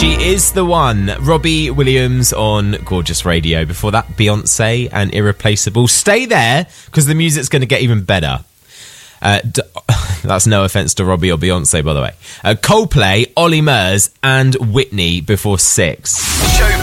She is the one. Robbie Williams on Gorgeous Radio. Before that, Beyonce and Irreplaceable. Stay there, because the music's going to get even better. That's no offence to Robbie or Beyonce, by the way. Coldplay, Ollie Murs and Whitney before 6.